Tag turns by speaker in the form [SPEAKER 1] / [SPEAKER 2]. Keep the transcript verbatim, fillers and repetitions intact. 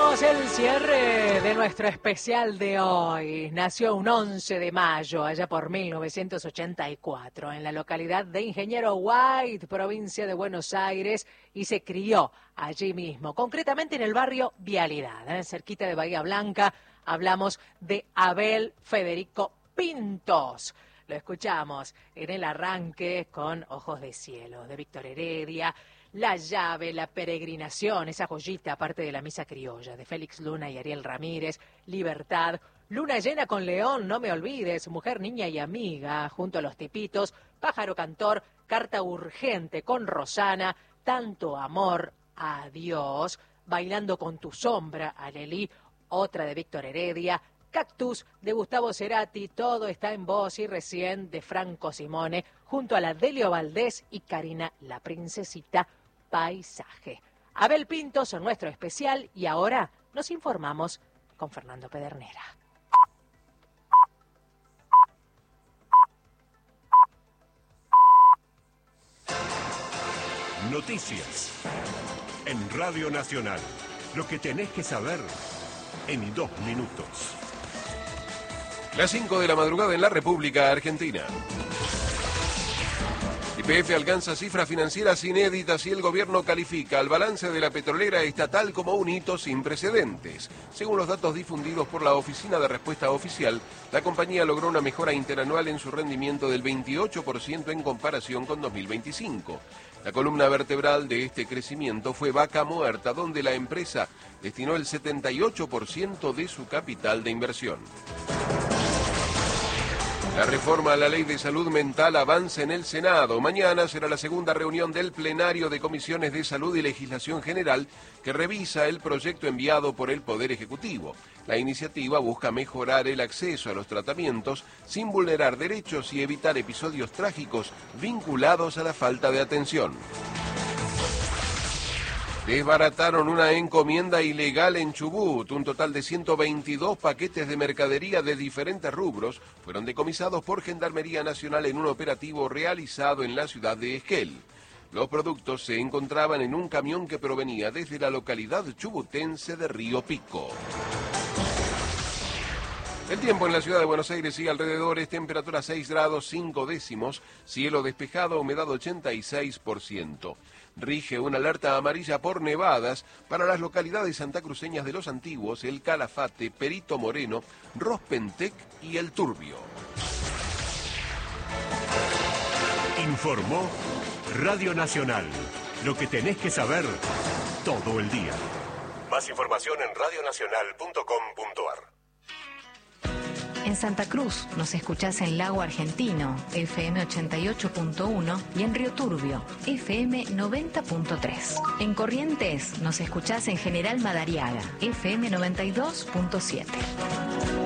[SPEAKER 1] Tenemos el cierre de nuestro especial de hoy. Nació un once de mayo, allá por mil novecientos ochenta y cuatro, en la localidad de Ingeniero White, provincia de Buenos Aires, y se crió allí mismo, concretamente en el barrio Vialidad, ¿eh? cerquita de Bahía Blanca. Hablamos de Abel Federico Pintos. Lo escuchamos en el arranque con Ojos de Cielo, de Víctor Heredia. La llave, la peregrinación, esa joyita aparte de la misa criolla, de Félix Luna y Ariel Ramírez. Libertad, Luna llena con León, no me olvides, Mujer, niña y amiga, junto a los tipitos. Pájaro cantor, Carta urgente con Rosana. Tanto amor, adiós. Bailando con tu sombra, Alelí, otra de Víctor Heredia. Cactus, de Gustavo Cerati, Todo está en vos, y Recién, de Franco Simone, junto a la Delio Valdés y Karina la Princesita. Paisaje. Abel Pintos en nuestro especial, y ahora nos informamos con Fernando Pedernera.
[SPEAKER 2] Noticias en Radio Nacional. Lo que tenés que saber en dos minutos.
[SPEAKER 3] Las cinco de la madrugada en la República Argentina. Y P F alcanza cifras financieras inéditas y el gobierno califica al balance de la petrolera estatal como un hito sin precedentes. Según los datos difundidos por la Oficina de Respuesta Oficial, la compañía logró una mejora interanual en su rendimiento del veintiocho por ciento en comparación con dos mil veinticinco. La columna vertebral de este crecimiento fue Vaca Muerta, donde la empresa destinó el setenta y ocho por ciento de su capital de inversión. La reforma a la Ley de Salud Mental avanza en el Senado. Mañana será la segunda reunión del plenario de Comisiones de Salud y Legislación General que revisa el proyecto enviado por el Poder Ejecutivo. La iniciativa busca mejorar el acceso a los tratamientos sin vulnerar derechos y evitar episodios trágicos vinculados a la falta de atención. Desbarataron una encomienda ilegal en Chubut. Un total de ciento veintidós paquetes de mercadería de diferentes rubros fueron decomisados por Gendarmería Nacional en un operativo realizado en la ciudad de Esquel. Los productos se encontraban en un camión que provenía desde la localidad chubutense de Río Pico. El tiempo en la ciudad de Buenos Aires y alrededores, temperatura seis grados cinco décimos, cielo despejado, humedad ochenta y seis por ciento. Rige una alerta amarilla por nevadas para las localidades santacruceñas de Los Antiguos, El Calafate, Perito Moreno, Rospentec y El Turbio.
[SPEAKER 2] Informó Radio Nacional. Lo que tenés que saber todo el día. Más información en radio nacional punto com punto ar.
[SPEAKER 4] En Santa Cruz nos escuchás en Lago Argentino, F M ochenta y ocho punto uno, y en Río Turbio, F M noventa punto tres. En Corrientes nos escuchás en General Madariaga, F M noventa y dos punto siete.